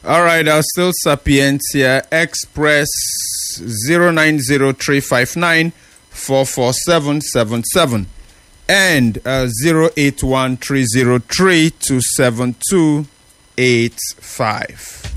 All right, still Sapientia Express 0903594477 and 081303272285.